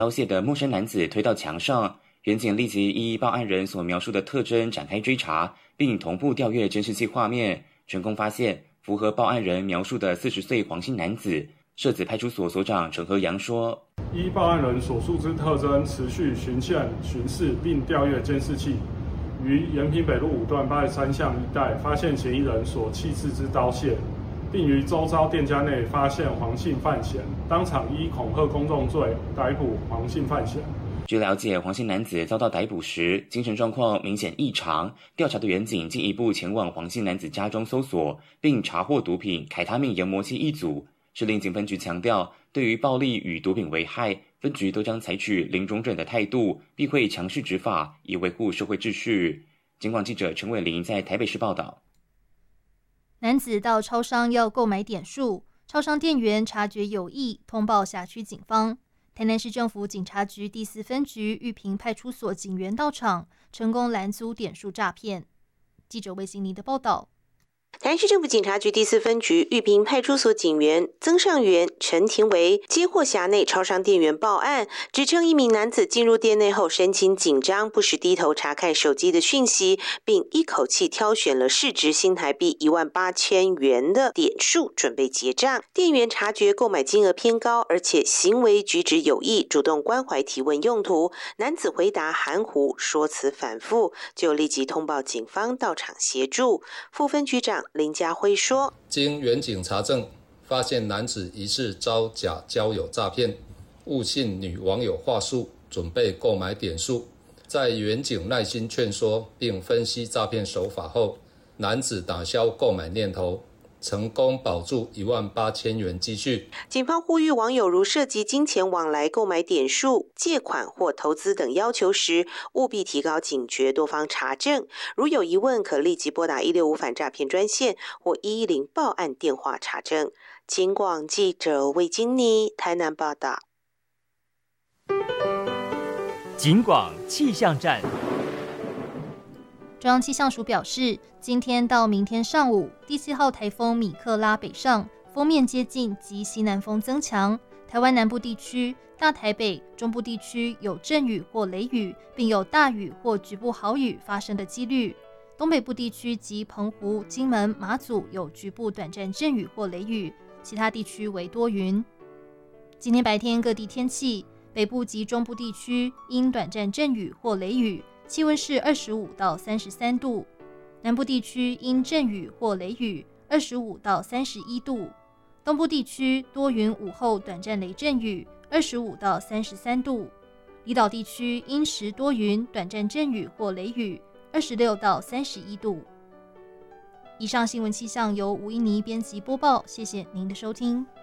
刀械的陌生男子推到墙上，员警立即依报案人所描述的特征展开追查，并同步调阅监视器画面，成功发现符合报案人描述的40岁黄姓男子。社子派出所所长陈和阳说： 依报案人所述之特征，持续循线巡视并调阅监视器，于延平北路5段83巷一带发现嫌疑人所弃置之刀械，并于周遭店家内发现黄姓犯嫌，当场依恐吓公众罪逮捕黄姓犯嫌。 据了解，黄姓男子遭到逮捕时，精神状况明显异常。调查的员警进一步前往黄姓男子家中搜索，并查获毒品凯他命研磨器1组。士林警分局强调，对于暴力与毒品危害，分局都将采取零容忍的态度，必会强势执法，以维护社会秩序。警广记者陈伟玲在台北市报道。 男子到超商要购买点数，超商店员察觉有异，通报辖区警方。台南市政府警察局第4分局玉屏派出所警员到场，成功拦阻点数诈骗。记者魏欣妮的报道。 台南市政府警察局第4分局玉屏派出所警员曾尚元、陈廷维接获辖内超商店员报案，指称一名男子进入店内后神情紧张，不时低头查看手机的讯息，并一口气挑选了市值新台币18000元的点数准备结账。店员察觉购买金额偏高，而且行为举止有异，主动关怀提问用途，男子回答含糊，说辞反复，就立即通报警方到场协助。副分局长林家辉说： 经员警查证，发现男子疑似遭假交友诈骗，误信女网友话术，准备购买点数。在员警耐心劝说并分析诈骗手法后，男子打消购买念头，成功保住18000元积蓄。 警方呼吁网友如涉及金钱往来、购买点数、借款或投资等要求时，务必提高警觉，多方查证。如有疑问，可立即拨打165反诈骗专线或110报案电话查证。警广记者魏金妮台南报道。 警广气象站。 中央气象署表示，今天到明天上午，第7号台风米克拉北上，锋面接近及西南风增强，台湾南部地区、大台北、中部地区有阵雨或雷雨，并有大雨或局部豪雨发生的几率。东北部地区及澎湖、金门、马祖有局部短暂阵雨或雷雨，其他地区为多云。今天白天各地天气，北部及中部地区因短暂阵雨或雷雨，气温是25到33度，南部地区因阵雨或雷雨25到31度，东部地区多云午后短暂雷阵雨25到33度，离岛地区因时多云短暂阵雨或雷雨26到31度。以上新闻气象由吴依妮编辑播报，谢谢您的收听。